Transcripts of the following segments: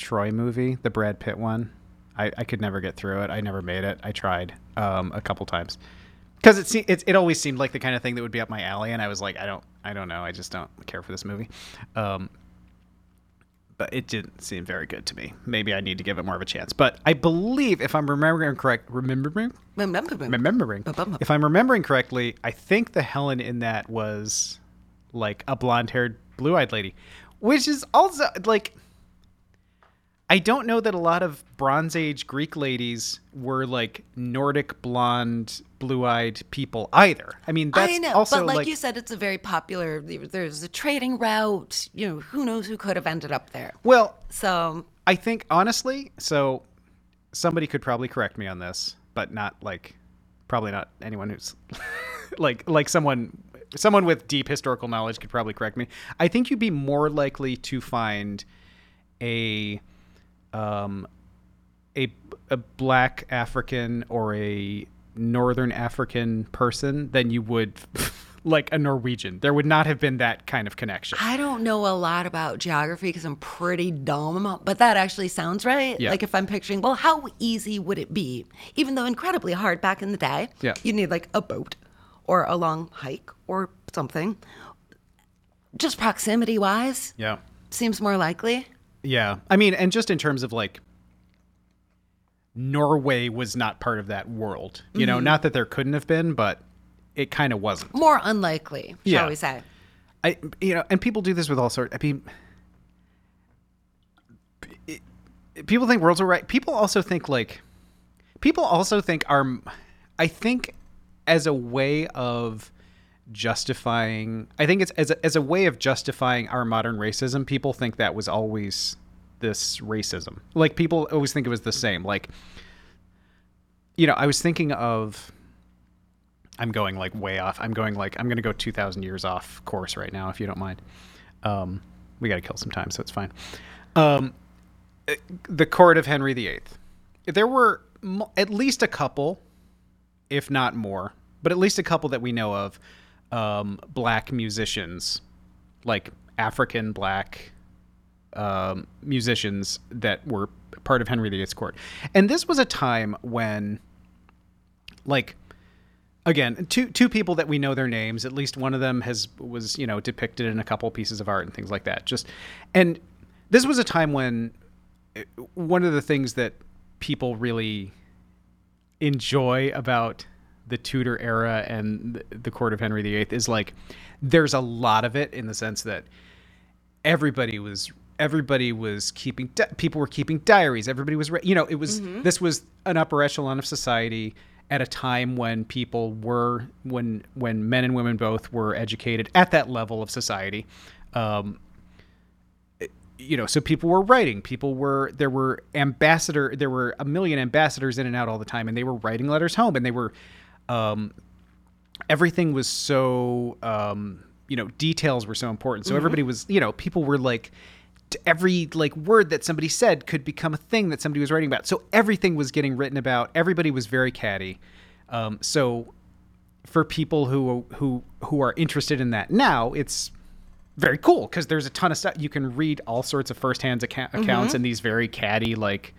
Troy movie, the Brad Pitt one. I could never get through it. I never made it. I tried a couple times because it always seemed like the kind of thing that would be up my alley, and I was like, I don't know. I just don't care for this movie. But it didn't seem very good to me. Maybe I need to give it more of a chance. But I believe, if I'm remembering correctly, I think the Helen in that was like a blonde-haired, blue-eyed lady, which is also like, I don't know that a lot of Bronze Age Greek ladies were like Nordic blonde, blue-eyed people either. I mean, that's I know, also but like you said, it's a very popular. There's a trading route. You know, who knows who could have ended up there. Well, So I think honestly, so somebody could probably correct me on this, but probably not anyone who's like someone with deep historical knowledge could probably correct me. I think you'd be more likely to find a black African or a Northern African person than you would like a Norwegian. There would not have been that kind of connection. I don't know a lot about geography because I'm pretty dumb, but that actually sounds right. Yeah. Like if I'm picturing, well, how easy would it be? Even though incredibly hard back in the day, Yeah. you'd need like a boat or a long hike or something. Just proximity wise, Yeah. seems more likely. Yeah. I mean, and just in terms of like, Norway was not part of that world. You know, not that there couldn't have been, but it kind of wasn't. More unlikely, shall Yeah. we say. And people do this with all sorts. I mean, people think worlds are right. People also think I think as a way of justifying, I think it's as a way of justifying our modern racism, people think that was always this racism. Like people always think it was the same. Like, you know, I was thinking of, I'm going like way off. I'm going to go 2,000 years off course right now, if you don't mind. We got to kill some time, so it's fine. The court of Henry VIII. There were at least a couple, if not more, but at least a couple that we know of, black musicians, like African black musicians that were part of Henry VIII's court. And this was a time when, like, again, two people that we know their names, at least one of them was depicted in a couple pieces of art and things like that. And this was a time when one of the things that people really enjoy about the Tudor era and the court of Henry VIII is like, there's a lot of it in the sense that everybody was keeping, people were keeping diaries. Everybody was, it was, this was an upper echelon of society at a time when people were, when men and women both were educated at that level of society. So people were writing, there were a million ambassadors in and out all the time, and they were writing letters home, and they were, everything was so, details were so important. So everybody was, people were like, every like word that somebody said could become a thing that somebody was writing about. So everything was getting written about. Everybody was very catty. So for people who are interested in that now, it's very cool because there's a ton of stuff. You can read all sorts of firsthand accounts and these very catty, like,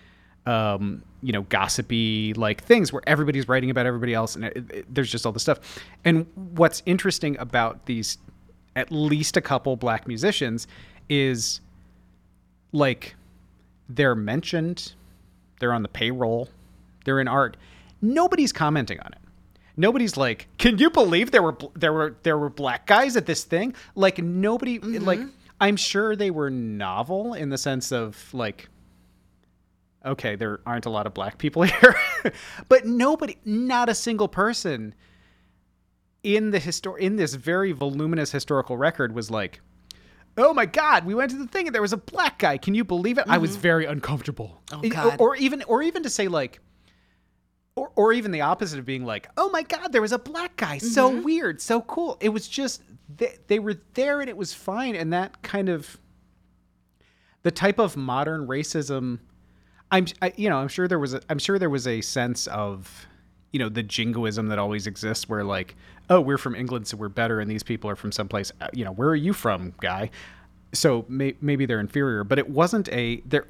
gossipy like things where everybody's writing about everybody else, and there's just all this stuff. And what's interesting about these, at least a couple black musicians, is like they're mentioned, they're on the payroll, they're in art. Nobody's commenting on it. Nobody's like, can you believe there were black guys at this thing? Like nobody, like, I'm sure they were novel in the sense of like, okay, there aren't a lot of black people here, but not a single person in this very voluminous historical record was like, oh my God, we went to the thing and there was a black guy. Can you believe it? I was very uncomfortable. Oh God. Or even to say like, or even the opposite of being like, oh my God, there was a black guy. So weird, so cool. It was just, they were there and it was fine. And that kind of, the type of modern racism, I'm sure there was a sense of, the jingoism that always exists where like, oh, we're from England, so we're better. And these people are from someplace, where are you from, guy? So maybe they're inferior, but it wasn't there.